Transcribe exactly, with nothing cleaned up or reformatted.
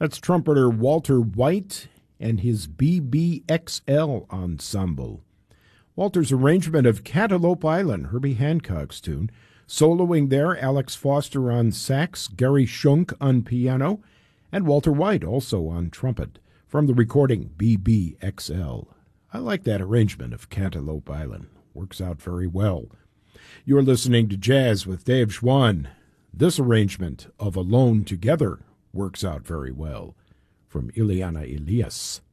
That's trumpeter Walter White and his B B X L Ensemble. Walter's arrangement of Cantaloupe Island, Herbie Hancock's tune. Soloing there, Alex Foster on sax, Gary Schunk on piano, and Walter White also on trumpet. From the recording B B X L. I like that arrangement of Cantaloupe Island. Works out very well. You're listening to Jazz with Dave Schwann. This arrangement of Alone Together works out very well. From Ileana Elias.